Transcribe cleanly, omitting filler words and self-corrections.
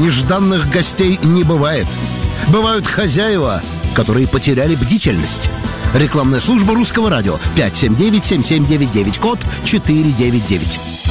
Нежданных гостей не бывает. Бывают хозяева, которые потеряли бдительность. Рекламная служба Русского радио. 579-7799, код 499.